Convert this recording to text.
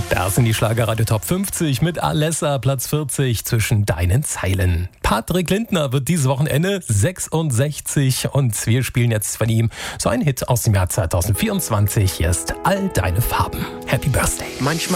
Das sind die Schlagerradio Top 50 mit Alessa, Platz 40 zwischen deinen Zeilen. Patrick Lindner wird dieses Wochenende 66 und wir spielen jetzt von ihm so einen Hit aus dem Jahr 2024. Hier ist All deine Farben. Happy Birthday. Manchmal